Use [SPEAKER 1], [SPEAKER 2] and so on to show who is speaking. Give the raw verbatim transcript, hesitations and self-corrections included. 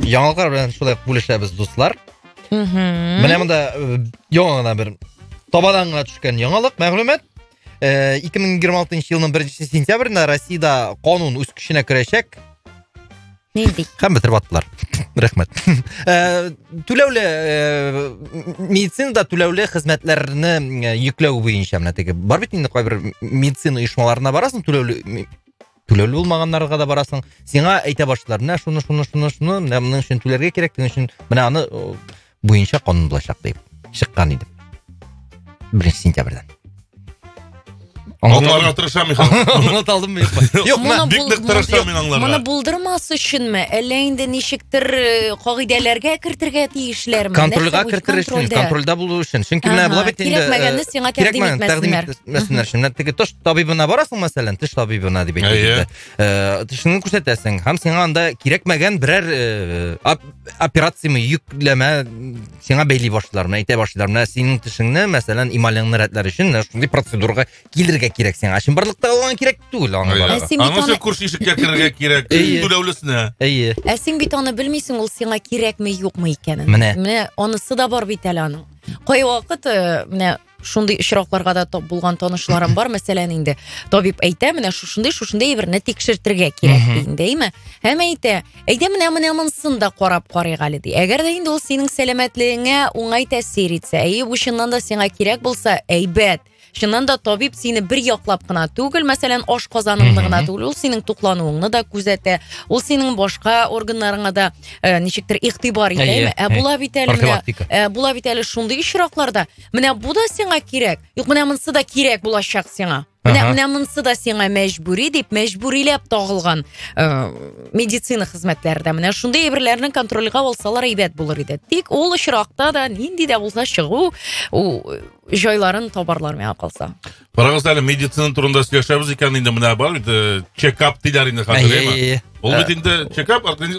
[SPEAKER 1] Яңалыклар белән шулай бүлешәбез, дуслар. Менә монда яңа бер табадан гына төшкән яңалык, мәгълүмат. ике мең егерме алтынчы елның беренче сентябрендә Россиядә канун үз көченә керәчәк.
[SPEAKER 2] Нинди?
[SPEAKER 1] Һәм бетереп аттылар. Рәхмәт. Түләүле медицинада түләүле хезмәтләрне йөкләү буенча менә теге бар бит инде кайбер медицина оешмаларына барасың, түләүле түләүле булмаганнарга да барасың. Сиңа әйтә башлар, менә шуны шуны шуны шуны, менә моның өчен түләргә кирәк, моның өчен менә аны буенча канун булачак дип чыккан иде. беренче сентябрьдә.
[SPEAKER 3] Аңларга тырышам мин.
[SPEAKER 1] Аңлат алдым мин. Юк,
[SPEAKER 3] мен бик нык тырышам мин аңларга.
[SPEAKER 2] Моны булдырмас өченме? Әллә инде ничектер кагыйдәләргә кертергә тиешләрме?
[SPEAKER 1] Контрольгә кертер өчен, контрольдә булу өчен. Чөнки менә була бит инде.
[SPEAKER 2] Кирәкмәгәнне сиңа тәкъдим итмәсеннәр.
[SPEAKER 1] Мәсәлән, теге теш табибына барасың, мәсәлән, теш табибына дип әйтәләр. Тешеңне күрсәтәсең, һәм сиңа анда кирәкмәгән берәр операцияны йөкләмә сиңа бәйли башлар, менә әйтә башлар. Менә синең тешеңне, мәсәлән, ималыңны рәтләр өчен шундый процедурага килергә кирәк сиңа. Шин барлыкта алган кирәк түгел аңа.
[SPEAKER 3] Аңа күрше ишеккә керергә кирәк. Түләүлесенә.
[SPEAKER 1] Әйе.
[SPEAKER 2] Ә син бит аны белмисең, ул сиңа кирәкме, юкмы икәнен.
[SPEAKER 1] Менә
[SPEAKER 2] анысы да бар бит әле аның. Кай вакыт менә шундый очракларга да топ булган танышларым бар, мәсәлән инде. Табиб әйтә, менә шушындый, шушындый әйберне тикшертергә кирәк диндеме? Һәм әйтә, әйтә менә менә монысын да карап карыйк әле ди. Әгәр дә инде ул синең сәламәтлегеңә уңай тәэсир итсә, әйе, бу чыннан да сиңа кирәк булса, әйбәт. Чыннан да табиб сине бер яклап кына түгел, мәсәлән, аш казаныңны гына түгел, ул синең туклануыңны да күзәтә, ул синең башка органнарыңа да ничектер игътибар итә. Ә була бит әле менә, була бит әле шундый очракларда, менә бу да сиңа кирәк. Юк, менә монысы да кирәк булачак сиңа. Менә менә монысы да сиңа мәҗбүри дип, мәҗбүриләп тагылган медицина хезмәтләрендә менә шундый әйберләрне контрольгә алсалар әйбәт булыр иде. Тик ул очракта да нинди дә булса чыгу, җайларын табарлар миңа калса.
[SPEAKER 3] Барагыз әле медицина турында сөйләшәбез икән инде, менә бар бит чекап диләр инде хәзер, әйме? Ул бит инде чекап